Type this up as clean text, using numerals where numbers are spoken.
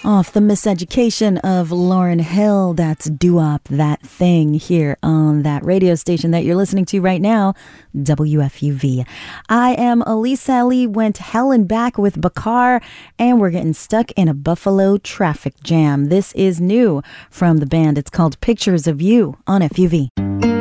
Off the miseducation of Lauryn Hill, that's Doo-Wop, That Thing, here on that radio station that you're listening to right now, WFUV. I am Elise Lee, went hell and back with Bakar, and we're getting stuck in a Buffalo traffic jam. This is new from the band. It's called Pictures of You on FUV.